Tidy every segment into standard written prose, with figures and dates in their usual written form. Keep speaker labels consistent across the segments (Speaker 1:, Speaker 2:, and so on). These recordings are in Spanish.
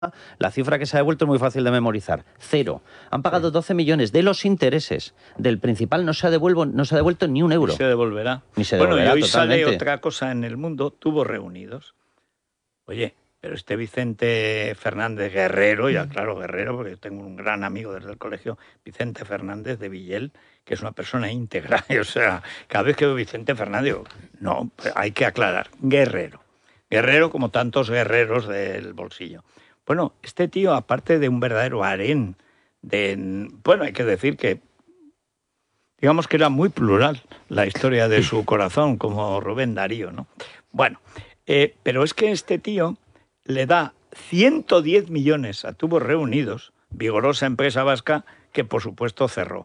Speaker 1: La cifra que se ha devuelto es muy fácil de memorizar. 0. Han pagado 12 millones de los intereses. Del principal no se ha devuelto ni un euro.
Speaker 2: Ni se devolverá.
Speaker 1: Ni se devolverá,
Speaker 2: bueno, y hoy
Speaker 1: totalmente.
Speaker 2: sale otra cosa en El Mundo, tubos reunidos. Oye, pero este Vicente Fernández Guerrero, ya claro, Guerrero, porque tengo un gran amigo desde el colegio, Vicente Fernández de Villel, que es una persona íntegra. O sea, cada vez que veo Vicente Fernández, digo, no, hay que aclarar, Guerrero. Guerrero como tantos guerreros del bolsillo. Bueno, este tío, aparte de un verdadero harén, bueno, hay que decir que, digamos que era muy plural la historia de su corazón, como Rubén Darío, ¿no? Bueno, pero es que este tío le da 110 millones a Tubos Reunidos, vigorosa empresa vasca que por supuesto cerró.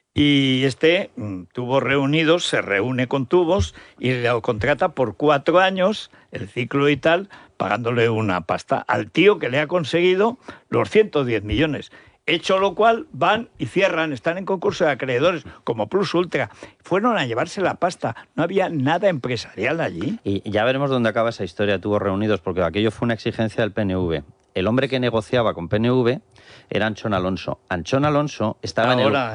Speaker 2: Y Tubos Reunidos se reúne con Tubos y lo contrata por 4 años, el ciclo y tal, pagándole una pasta al tío que le ha conseguido los 110 millones. Hecho lo cual, van y cierran, están en concurso de acreedores, como Plus Ultra. Fueron a llevarse la pasta, no había nada empresarial allí.
Speaker 1: Y ya veremos dónde acaba esa historia de Tubos Reunidos, porque aquello fue una exigencia del PNV. El hombre que negociaba con PNV era Anchón Alonso. Anchón Alonso estaba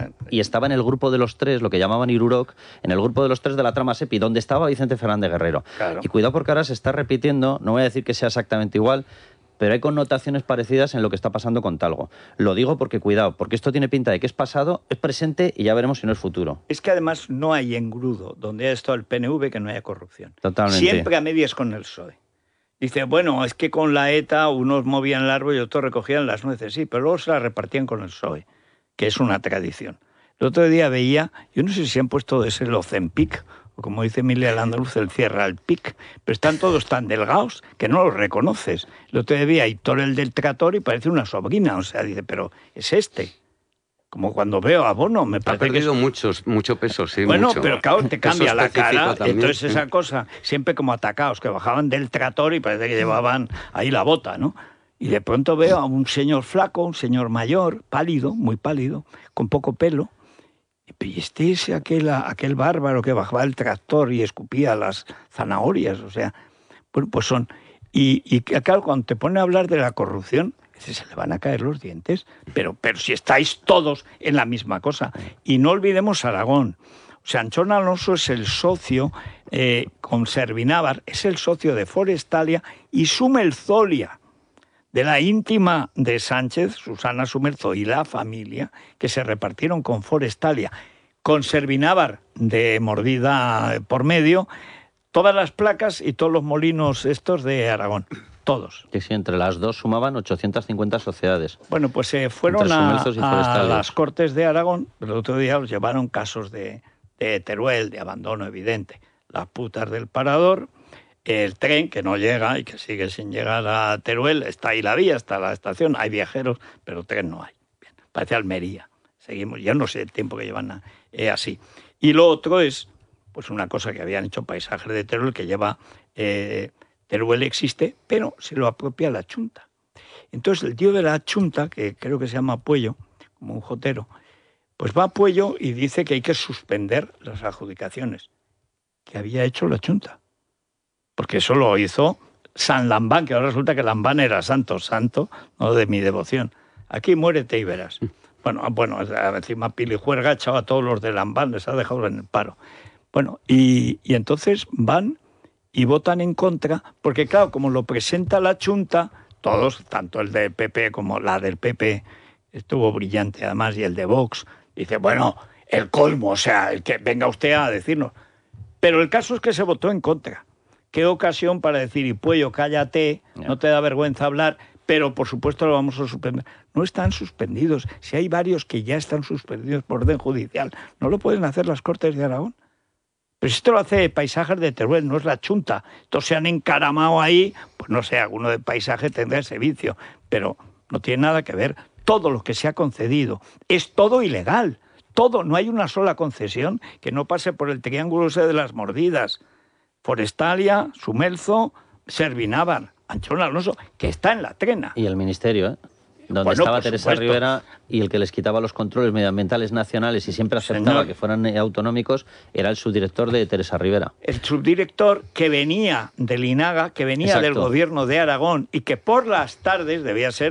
Speaker 1: en el grupo de los tres, lo que llamaban Irurok, en el grupo de los tres de la trama SEPI, donde estaba Vicente Fernández Guerrero.
Speaker 2: Claro.
Speaker 1: Y cuidado porque ahora se está repitiendo, no voy a decir que sea exactamente igual, pero hay connotaciones parecidas en lo que está pasando con Talgo. Lo digo porque cuidado, porque esto tiene pinta de que es pasado, es presente y ya veremos si no es futuro.
Speaker 2: Es que además no hay engrudo donde haya estado el PNV que no haya corrupción.
Speaker 1: Totalmente.
Speaker 2: Siempre a medias con el PSOE. Dice, bueno, es que con la ETA unos movían el árbol y otros recogían las nueces. Sí, pero luego se las repartían con el PSOE, que es una tradición. El otro día veía, yo no sé si se han puesto de ese el Ozempic, o como dice Emilia al andaluz, el cierra al pic, pero están todos tan delgados que no los reconoces. El otro día veía a Hitor el del Trator y parece una sobrina, o sea, dice, pero es este. Como cuando veo a Bono, me parece
Speaker 3: ha perdido
Speaker 2: que
Speaker 3: mucho peso, sí.
Speaker 2: Bueno,
Speaker 3: mucho.
Speaker 2: pero claro, te cambia la cara,
Speaker 3: también,
Speaker 2: entonces
Speaker 3: sí.
Speaker 2: esa cosa, siempre como atacados, que bajaban del trator y parece que llevaban ahí la bota, ¿no? Y de pronto veo a un señor flaco, un señor mayor, pálido, muy pálido, con poco pelo, y este es aquel bárbaro que bajaba el tractor y escupía las zanahorias, o sea, bueno, pues son... Y claro, cuando te pone a hablar de la corrupción, se le van a caer los dientes, pero si estáis todos en la misma cosa. Y no olvidemos Aragón. O sea, Anchón Alonso es el socio con Servinávar, es el socio de Forestalia y Sumerzolia, de la íntima de Sánchez, Susana Sumerzo y la familia, que se repartieron con Forestalia, con Servinávar de mordida por medio, todas las placas y todos los molinos estos de Aragón. Todos.
Speaker 1: Que sí, entre las dos sumaban 850 sociedades.
Speaker 2: Bueno, pues fueron a las Cortes de Aragón, pero el otro día los llevaron casos de Teruel, de abandono evidente. Las putas del parador, el tren que no llega y que sigue sin llegar a Teruel, está ahí la vía, está la estación, hay viajeros, pero tren no hay. Bien, parece Almería. Seguimos, ya no sé el tiempo que llevan así. Y lo otro es, pues una cosa que habían hecho Paisajes de Teruel, que lleva... Teruel existe, pero se lo apropia la Chunta. Entonces el tío de la Chunta, que creo que se llama Puello, como un jotero, pues va a Puello y dice que hay que suspender las adjudicaciones que había hecho la Chunta. Porque eso lo hizo San Lambán, que ahora resulta que Lambán era santo, no de mi devoción. Aquí muérete y verás. Bueno, encima Pilijuerga echaba a todos los de Lambán, les ha dejado en el paro. Bueno, y entonces van... y votan en contra, porque claro, como lo presenta la Chunta, todos, tanto el del PP como la del PP, estuvo brillante además, y el de Vox, dice, bueno, el colmo, o sea, el que venga usted a decirnos. Pero el caso es que se votó en contra. Qué ocasión para decir, y Puello, cállate, no te da vergüenza hablar, pero por supuesto lo vamos a suspender. No están suspendidos, si hay varios que ya están suspendidos por orden judicial, ¿no lo pueden hacer las Cortes de Aragón? Pero si esto lo hace Paisajes de Teruel, no es la Chunta. Entonces se han encaramado ahí, pues no sé, alguno de Paisaje tendrá ese vicio, pero no tiene nada que ver. Todo lo que se ha concedido es todo ilegal. Todo, no hay una sola concesión que no pase por el triángulo ese de las mordidas. Forestalia, Sumerzo, Servinávar, Anchón Alonso, que está en la trena.
Speaker 1: Y el ministerio, Donde estaba Teresa Rivera, y el que les quitaba los controles medioambientales nacionales y siempre aceptaba que fueran autonómicos era el subdirector de Teresa Rivera.
Speaker 2: El subdirector que venía del INAGA, que venía del gobierno de Aragón y que por las tardes debía ser